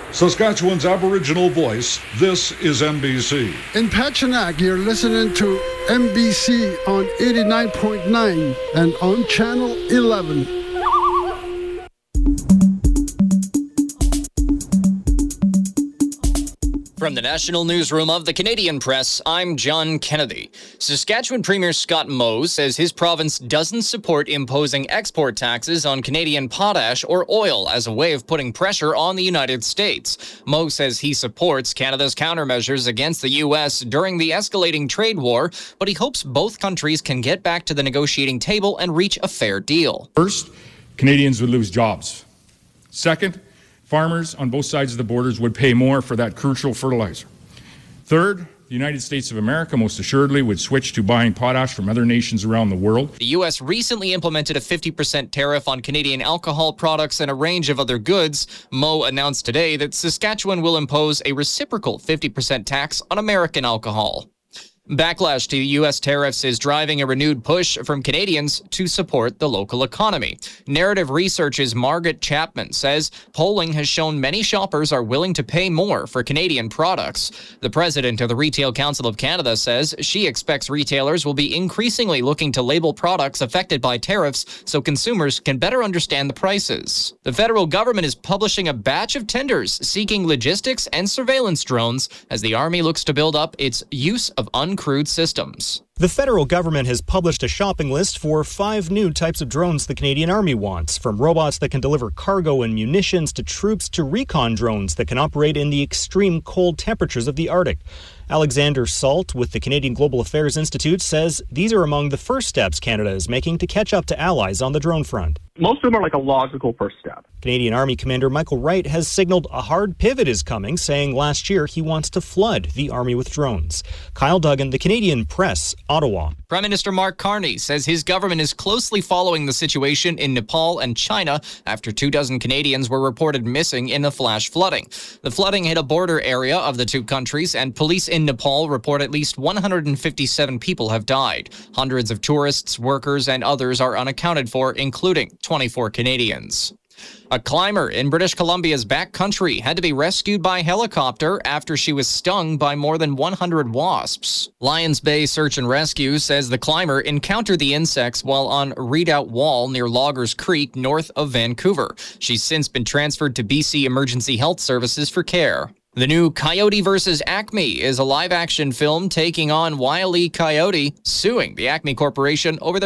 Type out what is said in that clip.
Saskatchewan's Aboriginal voice, this is NBC. In Pachinak, you're listening to NBC on 89.9 and on Channel 11. From the National Newsroom of the Canadian Press, I'm John Kennedy. Saskatchewan Premier Scott Moe says his province doesn't support imposing export taxes on Canadian potash or oil as a way of putting pressure on the United States. Moe says he supports Canada's countermeasures against the U.S. during the escalating trade war, but he hopes both countries can get back to the negotiating table and reach a fair deal. First, Canadians would lose jobs. Second, farmers on both sides of the borders would pay more for that crucial fertilizer. Third, the United States of America most assuredly would switch to buying potash from other nations around the world. The U.S. recently implemented a 50% tariff on Canadian alcohol products and a range of other goods. Moe announced today that Saskatchewan will impose a reciprocal 50% tax on American alcohol. Backlash to U.S. tariffs is driving a renewed push from Canadians to support the local economy. Narrative Research's Margaret Chapman says polling has shown many shoppers are willing to pay more for Canadian products. The president of the Retail Council of Canada says she expects retailers will be increasingly looking to label products affected by tariffs so consumers can better understand the prices. The federal government is publishing a batch of tenders seeking logistics and surveillance drones as the Army looks to build up its use of uncrewed systems. The federal government has published a shopping list for 5 new types of drones the Canadian Army wants, from robots that can deliver cargo and munitions to troops to recon drones that can operate in the extreme cold temperatures of the Arctic. Alexander Salt with the Canadian Global Affairs Institute says these are among the first steps Canada is making to catch up to allies on the drone front. Most of them are like a logical first step. Canadian Army Commander Michael Wright has signaled a hard pivot is coming, saying last year he wants to flood the Army with drones. Kyle Duggan, the Canadian Press, Ottawa. Prime Minister Mark Carney says his government is closely following the situation in Nepal and China after 24 Canadians were reported missing in the flash flooding. The flooding hit a border area of the two countries, and police in Nepal report at least 157 people have died. Hundreds of tourists, workers, and others are unaccounted for, including 24 Canadians. A climber in British Columbia's backcountry had to be rescued by helicopter after she was stung by more than 100 wasps. Lions Bay Search and Rescue says the climber encountered the insects while on Redoubt Wall near Loggers Creek, north of Vancouver. She's since been transferred to BC Emergency Health Services for care. The new Coyote vs. Acme is a live-action film taking on Wile E. Coyote suing the Acme Corporation over their